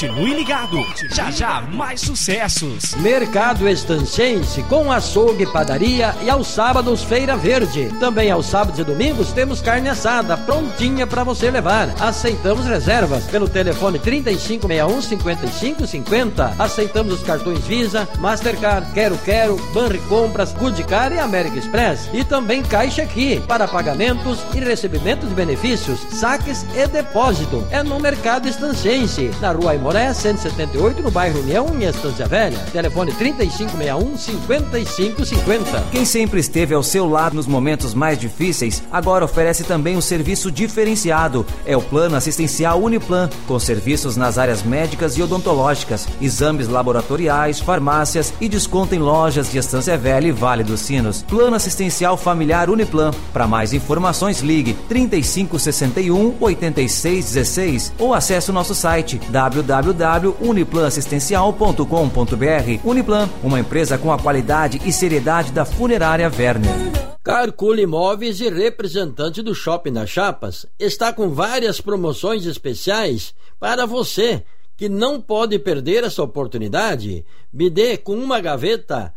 Continue ligado, já mais sucessos. Mercado Estancense com açougue, padaria e aos sábados Feira Verde. Também aos sábados e domingos temos carne assada prontinha para você levar. Aceitamos reservas pelo telefone 3561-5550. Aceitamos os cartões Visa, Mastercard, Quero, Banri Compras, Goodcar e América Express. E também Caixa Aqui para pagamentos e recebimento de benefícios, saques e depósito. É no Mercado Estancense, na Rua Aimoré 178, no bairro União, em Estância Velha. Telefone 3561-5550. Quem sempre esteve ao seu lado nos momentos mais difíceis, agora oferece também um serviço diferenciado. É o Plano Assistencial Uniplan, com serviços nas áreas médicas e odontológicas, exames laboratoriais, farmácias e desconto em lojas de Estância Velha e Vale dos Sinos. Plano Assistencial Familiar Uniplan. Para mais informações, ligue 3561-8616 ou acesse o nosso site www.uniplanassistencial.com.br. Uniplan, uma empresa com a qualidade e seriedade da Funerária Werner. Carcule Imóveis e representante do Shopping das Chapas está com várias promoções especiais para você que não pode perder essa oportunidade. Bidê com uma gaveta,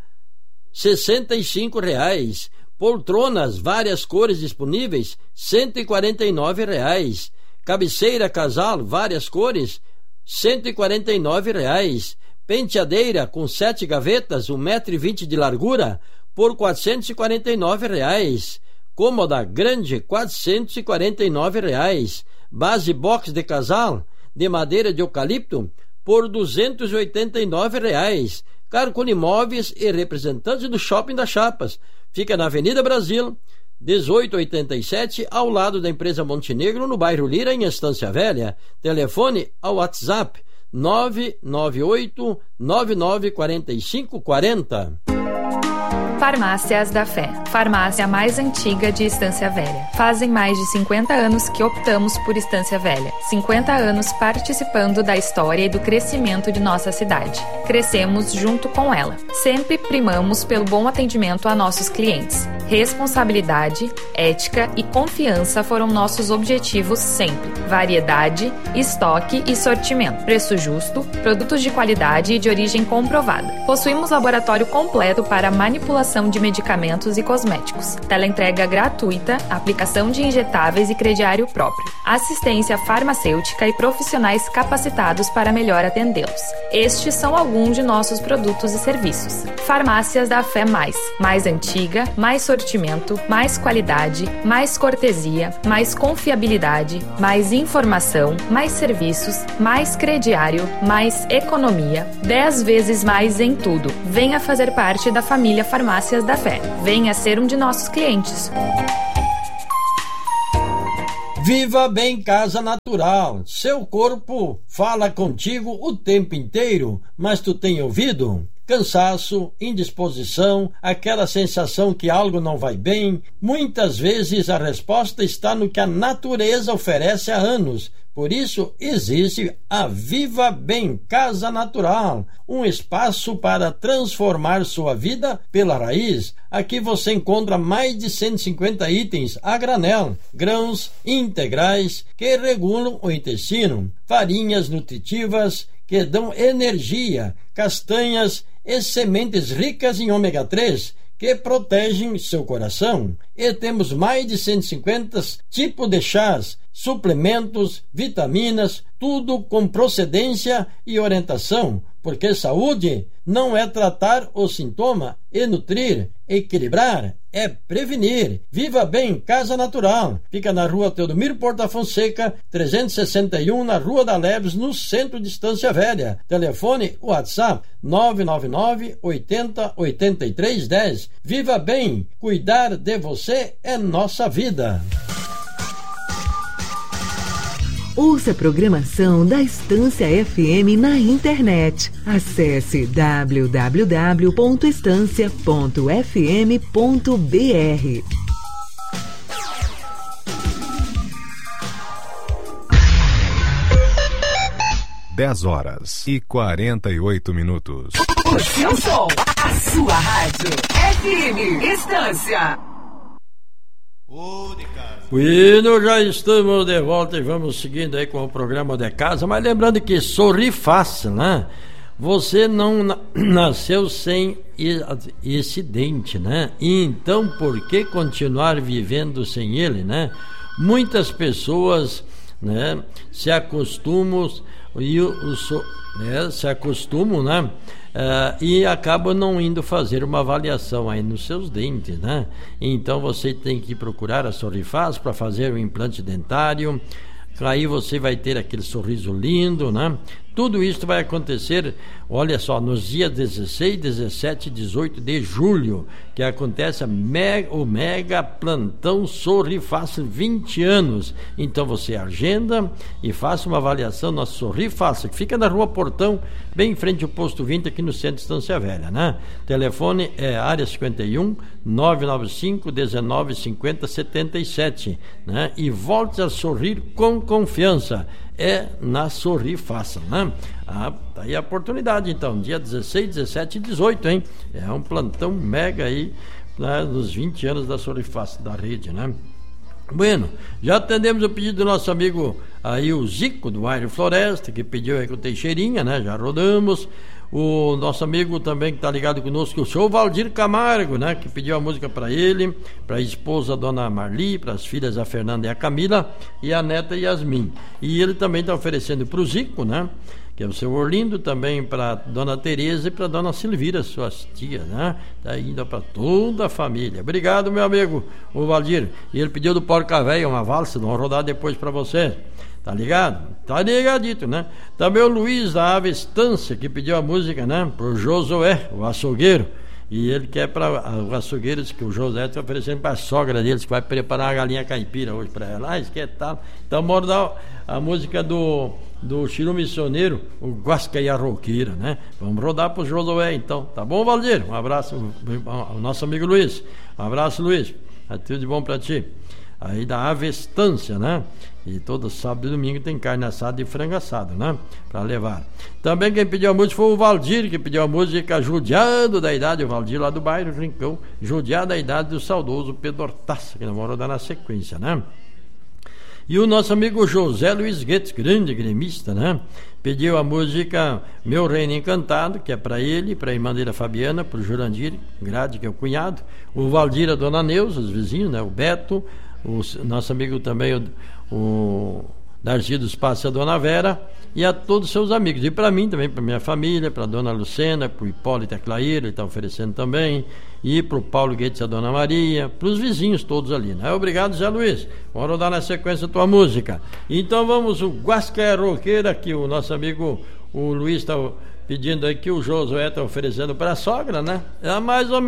R$65. Poltronas, várias cores disponíveis, R$149. Cabeceira casal, várias cores, R$149. Penteadeira com 7 gavetas, 1,20 m de largura, por R$449. Cômoda grande, R$449. Base box de casal, de madeira de eucalipto, por R$289. Carcone Imóveis e representante do Shopping das Chapas. Fica na Avenida Brasil, 1887, ao lado da empresa Montenegro, no bairro Lira, em Estância Velha. Telefone ao WhatsApp 998-994540. Farmácias da Fé, farmácia mais antiga de Estância Velha. Fazem mais de 50 anos que optamos por Estância Velha. 50 anos participando da história e do crescimento de nossa cidade. Crescemos junto com ela. Sempre primamos pelo bom atendimento a nossos clientes. Responsabilidade, ética e confiança foram nossos objetivos sempre. Variedade, estoque e sortimento. Preço justo, produtos de qualidade e de origem comprovada. Possuímos laboratório completo para manipulação de medicamentos e cosméticos. Teleentrega gratuita, aplicação de injetáveis e crediário próprio. Assistência farmacêutica e profissionais capacitados para melhor atendê-los. Estes são alguns de nossos produtos e serviços. Farmácias da Fé mais antiga, mais sortimento, mais qualidade, mais cortesia, mais confiabilidade, mais informação, mais serviços, mais crediário, mais economia, 10 vezes mais em tudo. Venha fazer parte da família Farmácias da Fé. Venha ser um de nossos clientes. Viva Bem Casa Natural. Seu corpo fala contigo o tempo inteiro, mas tu tem ouvido? Cansaço, indisposição, aquela sensação que algo não vai bem. Muitas vezes a resposta está no que a natureza oferece há anos. Por isso existe a Viva Bem Casa Natural, um espaço para transformar sua vida pela raiz. Aqui você encontra mais de 150 itens a granel, grãos integrais que regulam o intestino, farinhas nutritivas que dão energia, castanhas e sementes ricas em ômega 3 que protegem seu coração. E temos mais de 150 tipos de chás, suplementos, vitaminas, tudo com procedência e orientação, porque saúde não é tratar o sintoma e nutrir, equilibrar, é prevenir. Viva Bem Casa Natural. Fica na Rua Teodomiro Porta Fonseca, 361, na Rua da Leves, no centro de Estância Velha. Telefone WhatsApp 999 80 83 10. Viva Bem, cuidar de você é nossa vida. Ouça a programação da Estância FM na internet. Acesse www.estancia.fm.br. 10h48. O seu som, a sua rádio. FM Estância. Bueno, já estamos de volta e vamos seguindo aí com o programa de casa, mas lembrando que sorrir fácil, né? Você não nasceu sem esse dente, né? Então por que continuar vivendo sem ele, né? Muitas pessoas, né, se acostumam né? E acabam não indo fazer uma avaliação aí nos seus dentes, né? Então você tem que procurar a Sorrifaz para fazer o implante dentário. Aí você vai ter aquele sorriso lindo, né? Tudo isso vai acontecer, olha só, nos dias 16, 17 e 18 de julho, que acontece o mega plantão Sorrifaz 20 anos. Então você agenda e faça uma avaliação na Sorrifaz, que fica na Rua Portão, bem em frente ao posto 20, aqui no centro de Estância Velha, né? Telefone é área 51 995 19 50 77, né? E volte a sorrir com confiança. É na Sorrifaz, né? Tá aí a oportunidade, então, dia 16, 17 e 18, hein? É um plantão mega aí, né, nos 20 anos da Sorrifaz, da rede, né? Bueno, já atendemos o pedido do nosso amigo aí, o Zico, do Aire Floresta, que pediu aí com o Teixeirinha, né? Já rodamos. O nosso amigo também que está ligado conosco, o senhor Valdir Camargo, né? Que pediu a música para ele, para a esposa, a dona Marli, para as filhas, a Fernanda e a Camila, e a neta Yasmin. E ele também está oferecendo para o Zico, né? Que é o seu Orlindo, também para dona Tereza e para dona Silvira, suas tias, né? Tá indo para toda a família. Obrigado, meu amigo, o Valdir. E ele pediu do Porca Véia uma valsa, vamos rodar depois para você. Tá ligado? Tá ligadito, né? Também o Luiz da Ave Estância, que pediu a música, né? Pro Josué, o açougueiro. E ele quer para os açougueiros, que o José está oferecendo para a sogra deles, que vai preparar uma galinha caipira hoje para ela. Ah, isso que é tal. Então, bora dar a música do Chiru Missioneiro, o Guasca e a Roqueira, né? Vamos rodar pro Josué, então. Tá bom, Valdir? Um abraço ao nosso amigo Luiz. Um abraço, Luiz. É tudo de bom para ti. Aí da Ave Estância, né? E todo sábado e domingo tem carne assada e frango assado, né? Para levar. Também quem pediu a música foi o Valdir, que pediu a música Judiado da Idade, o Valdir lá do bairro Rincão, Judiado da Idade do saudoso Pedro Hortaça, que nós vamos rodar na sequência, né? E o nosso amigo José Luiz Guedes, grande gremista, né? Pediu a música Meu Reino Encantado, que é para ele, para a irmã dele, a Fabiana, para o Jurandir Grade, que é o cunhado, o Valdir, a dona Neuza, os vizinhos, né? O Beto, o nosso amigo também, o Darcy dos Passos, a dona Vera, e a todos os seus amigos. E para mim também, para minha família, para a dona Lucena, para o Hipólito e a Claíra, ele está oferecendo também, e para o Paulo Guedes e a dona Maria, para os vizinhos todos ali, né? Obrigado, Zé Luiz. Vamos rodar na sequência a tua música. Então vamos, o Guasca e a Roqueira, que o nosso amigo, o Luiz, está pedindo aí, que o Josué está oferecendo para a sogra, né? É mais ou menos.